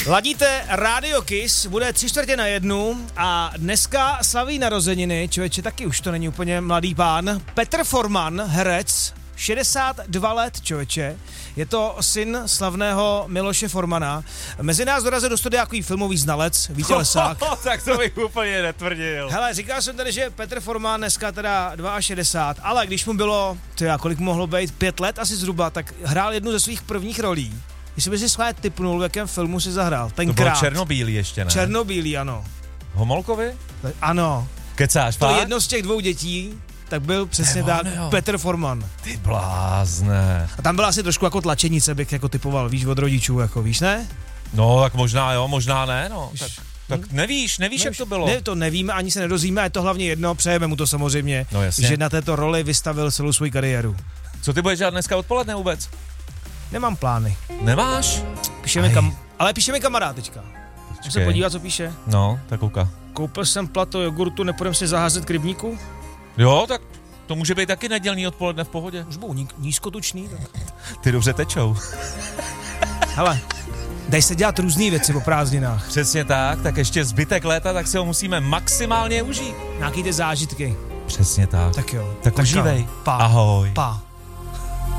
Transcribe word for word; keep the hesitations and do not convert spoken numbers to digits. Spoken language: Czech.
Ladíte Radio Kiss, bude tři čtvrtě na jednu a dneska slaví narozeniny, člověče, taky už to není úplně mladý pán, Petr Forman, herec, šedesát dva let, člověče. Je to syn slavného Miloše Formana. Mezi nás dorazil do studia takový filmový znalec, Vítě Lesák. Tak to bych úplně netvrdil. Hele, říkal jsem tady, že Petr Forman dneska teda šedesát dva, ale když mu bylo, tyjo, kolik mohlo být, pět let asi zhruba, tak hrál jednu ze svých prvních rolí. Když by si schválně tipnul, v jakém filmu si zahrál. Tenkrát. To bylo černobílý ještě, ne? Černobílý, ano. Homolkovi? Ano. Kecáš, to fakt? jedno z těch dvou dětí, tak byl přesně tak Petr Forman. Ty blázne. A tam byla asi trošku jako tlačenice, bych jako typoval, víš, od rodičů, jako víš, ne? No, tak možná jo, možná ne, no. Tak, tak nevíš, nevíš, nevíš, jak to bylo. Ne, to nevíme, ani se nedozvíme, a je to hlavně jedno, přejeme mu to samozřejmě, no, jasně. Že na této roli vystavil celou svou kariéru. Co ty budeš dělat dneska odpoledne vůbec? Nemám plány. Nemáš? Píšeme kam, ale píšeme kamarád teďka. Můžu se podívat, co píše? No, tak kouka. Koupil jsem plato jogurtu, nepůjdem si zaházet k rybníku? Jo, tak to může být taky nedělní odpoledne v pohodě. Už budou ní, nízkotučný. Tak. Ty dobře tečou. Hele, dej se dělat různý věci po prázdninách. Přesně tak, tak ještě zbytek léta, tak si ho musíme maximálně užít. Nějaký ty zážitky. Přesně tak. Tak jo. Tak, tak užívej. Pa. Ahoj. Pa.